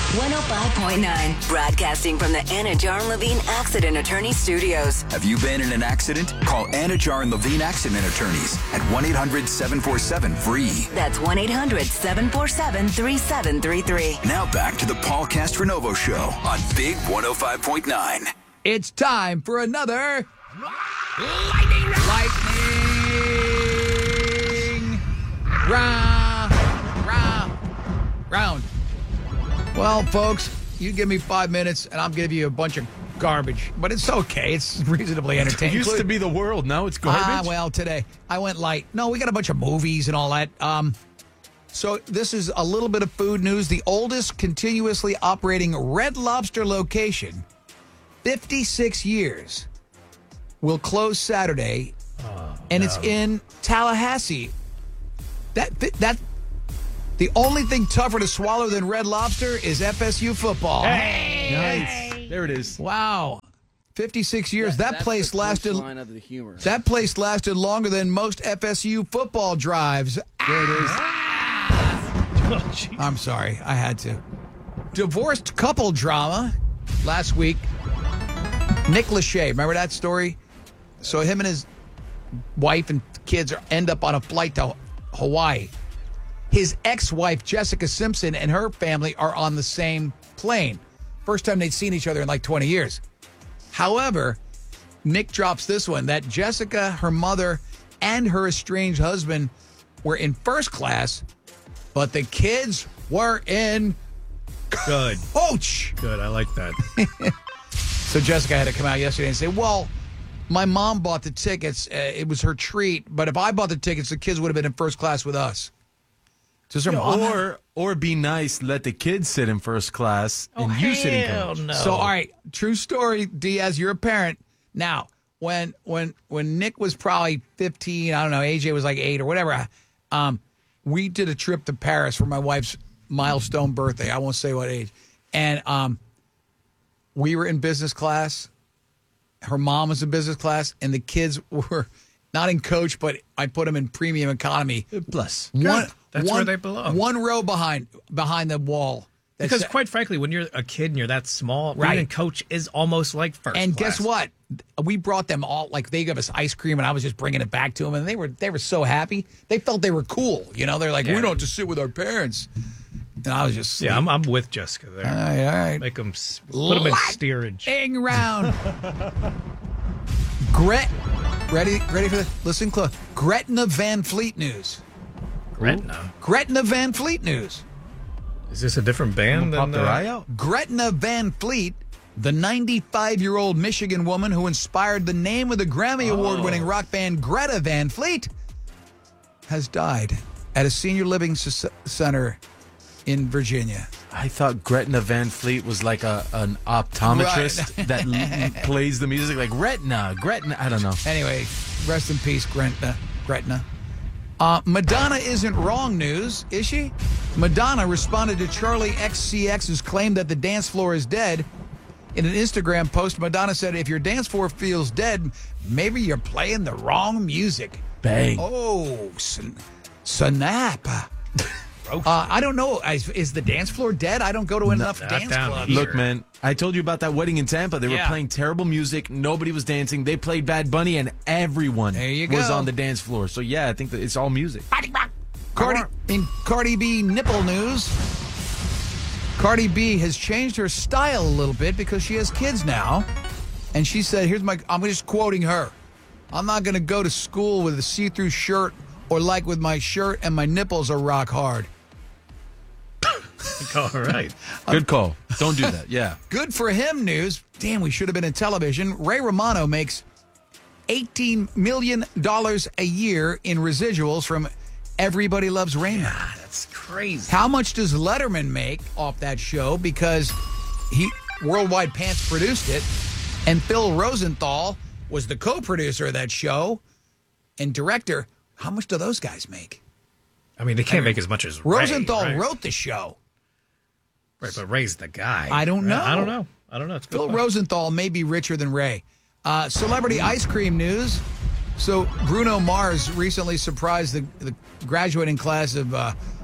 105.9, broadcasting from the Anna Jar and Levine Accident Attorney Studios. Have you been in an accident? Call Anna Jar and Levine Accident Attorneys at 1-800-747-FREE. That's 1-800-747-3733. Now back to the Paul Castronovo Show on Big 105.9. It's time for another Lightning round. Well, folks, you give me 5 minutes, and I'll give you a bunch of garbage. But it's okay. It's reasonably entertaining. It used to be the world. Now it's garbage. Well, today I went light. No, we got a bunch of movies and all that. So this is a little bit of food news. The oldest continuously operating Red Lobster location, 56 years, will close Saturday, and it's in Tallahassee. That the only thing tougher to swallow than Red Lobster is FSU football. Hey, nice. There it is. Wow. 56 years. That place lasted. Line of the humor. That place lasted longer than most FSU football drives. There it is. I'm sorry. I had to. Divorced couple drama last week. Nick Lachey. Remember that story? So him and his wife and kids end up on a flight to Hawaii. His ex-wife, Jessica Simpson, and her family are on the same plane. First time they'd seen each other in like 20 years. However, Nick drops this one, that Jessica, her mother, and her estranged husband were in first class, but the kids were in coach. Good. I like that. So Jessica had to come out yesterday and say, well, my mom bought the tickets. It was her treat. But if I bought the tickets, the kids would have been in first class with us. Does her mom or be nice, let the kids sit in first class and you sit in coach. No. So, all right, true story, Diaz, you're a parent. Now, when Nick was probably 15, I don't know, AJ was like 8 or whatever, we did a trip to Paris for my wife's milestone birthday. I won't say what age. And we were in business class. Her mom was in business class, and the kids were not in coach, but I put them in premium economy. Plus. That's where they belong. One row behind the wall. Because quite frankly, when you're a kid and you're that small, right, being a coach is almost like first And class. guess what? We brought them all, like they gave us ice cream, and I was just bringing it back to them, and they were so happy. They felt they were cool. You know, they're like, we don't have to sit with our parents. And I was just I'm with Jessica there. All right. Make them put them in steerage. Hang round. Ready for this? Listen close. Gretna Van Fleet news. Gretna Van Fleet news. Is this a different band than their eye out? Gretna Van Fleet, the 95-year-old Michigan woman who inspired the name of the Grammy Award-winning rock band Greta Van Fleet, has died at a senior living center in Virginia. I thought Gretna Van Fleet was like an optometrist that plays the music like Gretna. I don't know. Anyway, rest in peace, Gretna. Madonna isn't wrong news, is she? Madonna responded to Charlie XCX's claim that the dance floor is dead. In an Instagram post, Madonna said, if your dance floor feels dead, maybe you're playing the wrong music. Bang. Oh, snap. I don't know. Is the dance floor dead? I don't go to enough dance clubs. Look, man, I told you about that wedding in Tampa. They were playing terrible music. Nobody was dancing. They played Bad Bunny, and everyone was on the dance floor. So, yeah, I think that it's all music. Cardi B nipple news. Cardi B has changed her style a little bit because she has kids now. And she said, I'm just quoting her. I'm not going to go to school with a see-through shirt or like with my shirt and my nipples are rock hard. All right. Good call. Don't do that. Yeah. Good for him news. Damn, we should have been in television. Ray Romano makes $18 million a year in residuals from Everybody Loves Raymond. Yeah, that's crazy. How much does Letterman make off that show? Because Worldwide Pants produced it, and Phil Rosenthal was the co-producer of that show and director. How much do those guys make? I mean, they can't make as much as Rosenthal Ray, right? wrote the show. Right, but Ray's the guy. I don't know. I don't know. It's Phil Rosenthal may be richer than Ray. Celebrity ice cream news. So Bruno Mars recently surprised the graduating class of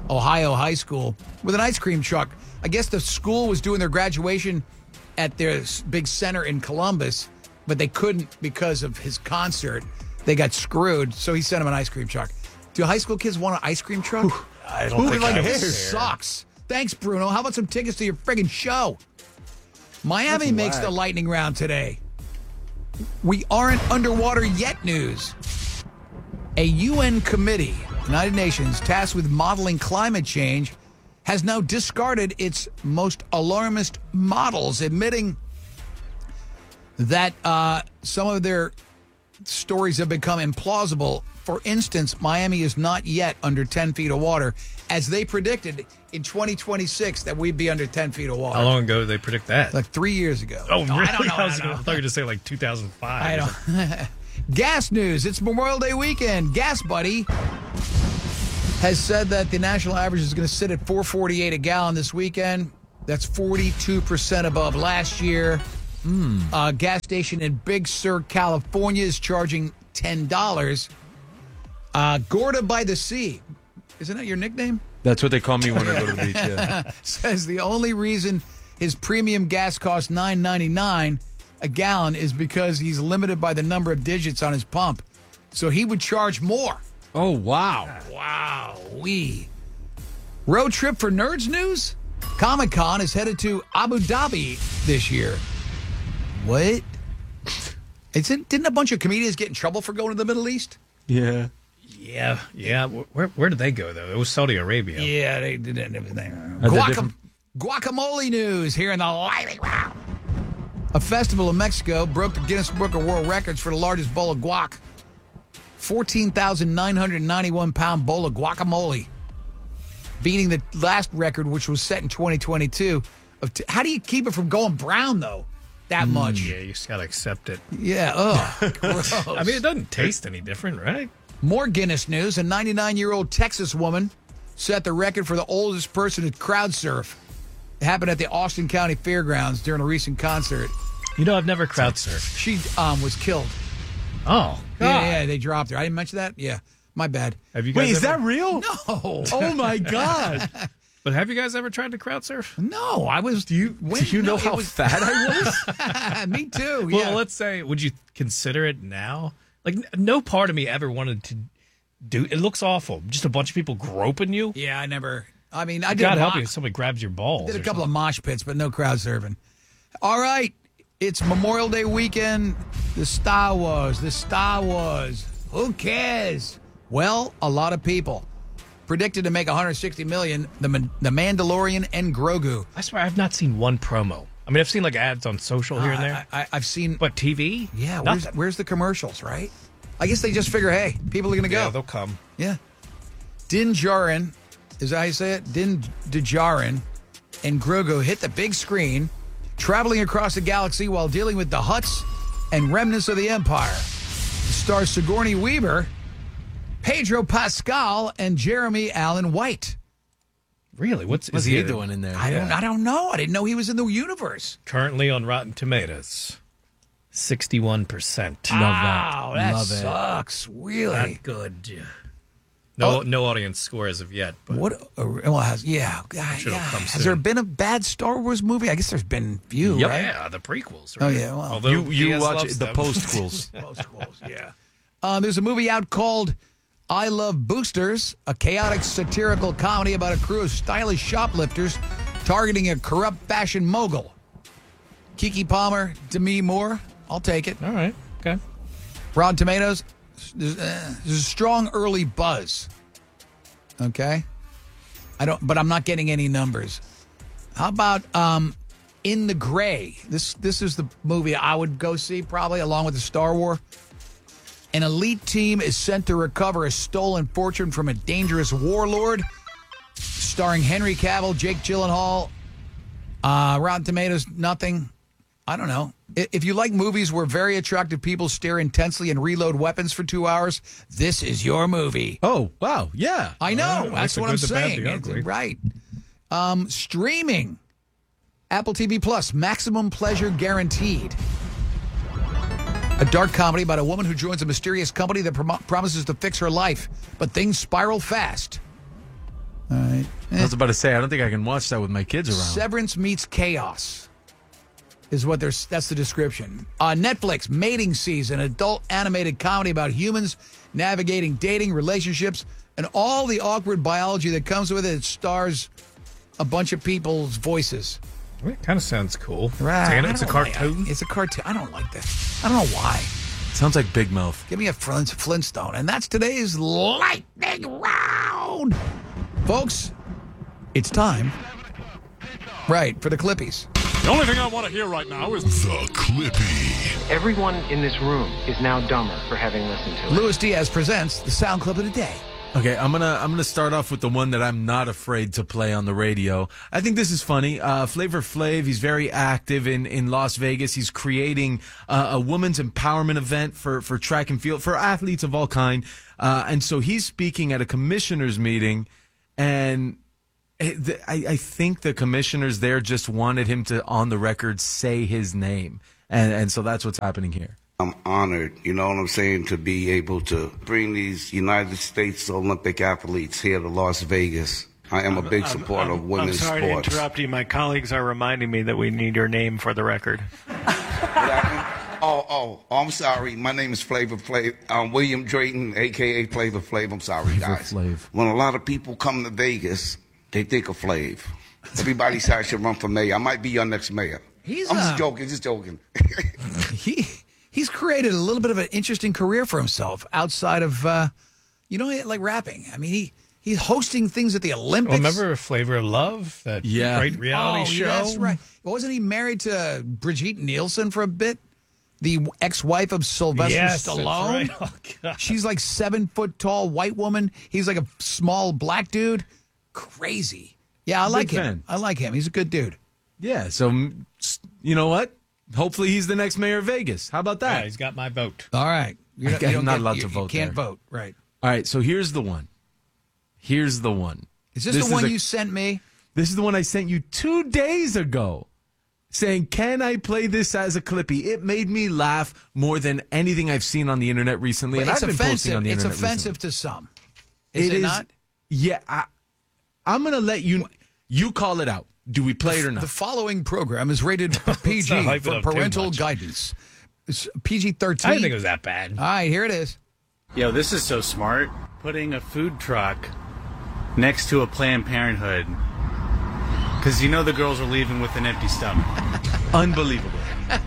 Ohio high school with an ice cream truck. I guess the school was doing their graduation at their big center in Columbus, but they couldn't because of his concert. They got screwed, so he sent him an ice cream truck. Do high school kids want an ice cream truck? I don't think I this sucks. Thanks, Bruno. How about some tickets to your friggin' show? Miami makes the lightning round today. We aren't underwater yet news. A UN committee, United Nations, tasked with modeling climate change, has now discarded its most alarmist models, admitting that some of their stories have become implausible. For instance, Miami is not yet under 10 feet of water, as they predicted in 2026 that we'd be under 10 feet of water. How long ago did they predict that? Like 3 years ago. Oh, really? I don't know. I thought you were going to say like 2005. I don't. Gas news. It's Memorial Day weekend. Gas Buddy has said that the national average is going to sit at $4.48 a gallon this weekend. That's 42% above last year. A gas station in Big Sur, California is charging $10. Gorda by the Sea. Isn't that your nickname? That's what they call me when I go to the beach, yeah. Says the only reason his premium gas costs $9.99 a gallon is because he's limited by the number of digits on his pump. So he would charge more. Oh, wow. Wow. Road trip for nerds news? Comic-Con is headed to Abu Dhabi this year. What? Didn't a bunch of comedians get in trouble for going to the Middle East? Yeah. Yeah. Where did they go, though? It was Saudi Arabia. Yeah, they did everything. Guacamole news here in the lightning round. A festival in Mexico broke the Guinness Book of World Records for the largest bowl of guac. 14,991-pound bowl of guacamole, beating the last record, which was set in 2022. How do you keep it from going brown, though, that much? Yeah, you just got to accept it. Yeah, gross. I mean, it doesn't taste any different, right? More Guinness news. A 99-year-old Texas woman set the record for the oldest person to crowd surf. It happened at the Austin County Fairgrounds during a recent concert. You know, I've never crowd surfed. She was killed. Oh, God. Yeah, they dropped her. I didn't mention that? Yeah, my bad. Have you guys Wait, is that real? No. Oh, my God. But have you guys ever tried to crowd surf? No, I was... Do you know how fat I was? Me too, Well, let's say, would you consider it now? Like, no part of me ever wanted to do... It looks awful. Just a bunch of people groping you. Yeah, I never... I mean, I did... God help you if somebody grabs your balls. Did a couple of mosh pits, but no crowd surfing. All right. It's Memorial Day weekend. The Star Wars. Who cares? Well, a lot of people. Predicted to make $160 million, the Mandalorian and Grogu. I swear I've not seen one promo. I mean, I've seen like ads on social here and there. I've seen... But TV? Yeah, where's the commercials, right? I guess they just figure, hey, people are going to go. Yeah, they'll come. Yeah. Din Djarin, is that how you say it? Din Djarin and Grogu hit the big screen, traveling across the galaxy while dealing with the Hutts and remnants of the Empire. It stars Sigourney Weaver, Pedro Pascal, and Jeremy Allen White. Really? What's he doing in there? I don't know. I didn't know he was in the universe. Currently on Rotten Tomatoes, 61%. Wow, that sucks. Really? Not good. No audience score as of yet. But has there been a bad Star Wars movie? I guess there's been a few, right? Yeah, the prequels. Right? Oh, yeah. Well, although you watch the postquels. Yeah. There's a movie out called I Love Boosters, a chaotic satirical comedy about a crew of stylish shoplifters targeting a corrupt fashion mogul. Keke Palmer, Demi Moore. I'll take it. All right. Okay. Rotten Tomatoes. There's a strong early buzz. Okay. But I'm not getting any numbers. How about In the Gray? This is the movie I would go see probably along with the Star Wars. An elite team is sent to recover a stolen fortune from a dangerous warlord. Starring Henry Cavill, Jake Gyllenhaal. Rotten Tomatoes, nothing. I don't know. If you like movies where very attractive people stare intensely and reload weapons for 2 hours, this is your movie. Oh, wow. Yeah. I know. That's what I'm the bad, saying. the ugly. Right. Streaming. Apple TV Plus, maximum pleasure guaranteed. A dark comedy about a woman who joins a mysterious company that promises to fix her life, but things spiral fast. All right. I was about to say, I don't think I can watch that with my kids around. Severance meets chaos is what that's the description. Netflix, Mating Season, adult animated comedy about humans navigating dating, relationships, and all the awkward biology that comes with it. It stars a bunch of people's voices. It kind of sounds cool. Right. It's a cartoon. It's a cartoon. I don't like this. I don't know why. Sounds like Big Mouth. Give me a Flintstone. And that's today's Lightning Round. Folks, it's time. Right, for the Clippies. The only thing I want to hear right now is the Clippy. Everyone in this room is now dumber for having listened to it. Luis Diaz presents the sound clip of the day. Okay, I'm gonna start off with the one that I'm not afraid to play on the radio. I think this is funny. Flavor Flav, he's very active in Las Vegas. He's creating a women's empowerment event for track and field, for athletes of all kind. And so he's speaking at a commissioners meeting, and I think the commissioners there just wanted him to, on the record, say his name. And so that's what's happening here. I'm honored, you know what I'm saying, to be able to bring these United States Olympic athletes here to Las Vegas. I am a big supporter of women's sports. I'm sorry to interrupt you. My colleagues are reminding me that we need your name for the record. I'm sorry. My name is Flavor Flav. William Drayton, a.k.a. Flavor Flav. I'm sorry, guys. When a lot of people come to Vegas, they think of Flav. Everybody says I should run for mayor. I might be your next mayor. I'm just joking. He's created a little bit of an interesting career for himself outside of, like rapping. I mean, he's hosting things at the Olympics. Well, remember Flavor of Love? That great reality show? That's right. Wasn't he married to Brigitte Nielsen for a bit? The ex-wife of Sylvester Stallone? That's right. Oh, God. She's like 7 foot tall white woman. He's like a small black dude. Crazy. Yeah, I like him. I like him. He's a good dude. Yeah, so you know what? Hopefully he's the next mayor of Vegas. How about that? Yeah, he's got my vote. All right. You're not allowed to vote. You can't vote. Right. All right, so here's the one. Is this the one you sent me? This is the one I sent you 2 days ago, saying, can I play this as a Clippy? It made me laugh more than anything I've seen on the internet recently. But and it's I've been posting on the It's internet offensive recently. to some. Is it not? Yeah, I'm going to let you call it out. Do we play it or not? The following program is rated PG for parental guidance. It's PG-13. I didn't think it was that bad. All right, here it is. Yo, this is so smart. Putting a food truck next to a Planned Parenthood. Because you know the girls are leaving with an empty stomach. Unbelievable.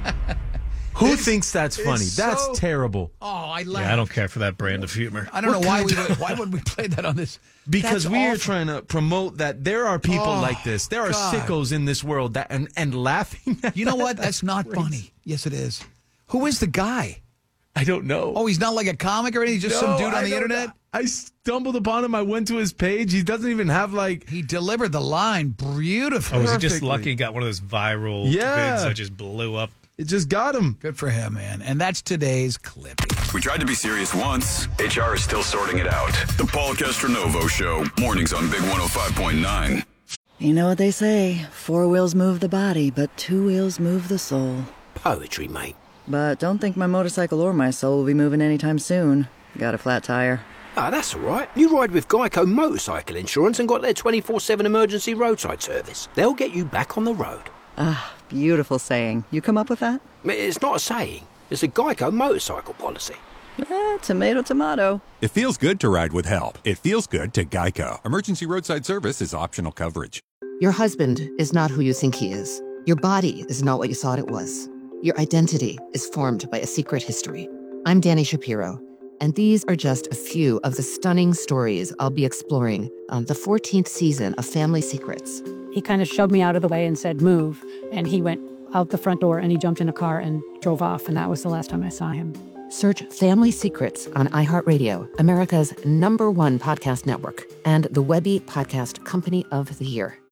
Who thinks that's funny? That's terrible. Oh, I love I don't care for that brand of humor. I don't know why would we play that on this? Because we are trying to promote that there are people like this. There are sickos in this world that and laughing at You know what? That's not funny. Yes, it is. Who is the guy? I don't know. Oh, he's not like a comic or anything? He's just some dude on the internet? I stumbled upon him. I went to his page. He doesn't even have He delivered the line beautifully. Oh, was he just lucky he got one of those viral vids that just blew up? It just got him. Good for him, man. And that's today's Clippy. We tried to be serious once. HR is still sorting it out. The Paul Castronovo Show. Mornings on Big 105.9. You know what they say, 4 wheels move the body, but 2 wheels move the soul. Poetry, mate. But don't think my motorcycle or my soul will be moving anytime soon. Got a flat tire. Ah, that's all right. You ride with Geico Motorcycle Insurance and got their 24/7 emergency roadside service. They'll get you back on the road. Ah, beautiful saying. You come up with that? It's not a saying. It's a Geico motorcycle policy. Tomato, tomato. It feels good to ride with help. It feels good to Geico. Emergency roadside service is optional coverage. Your husband is not who you think he is. Your body is not what you thought it was. Your identity is formed by a secret history. I'm Danny Shapiro, and these are just a few of the stunning stories I'll be exploring on the 14th season of Family Secrets. He kind of shoved me out of the way and said, move. And he went out the front door and he jumped in a car and drove off. And that was the last time I saw him. Search Family Secrets on iHeartRadio, America's #1 podcast network, and the Webby Podcast Company of the Year.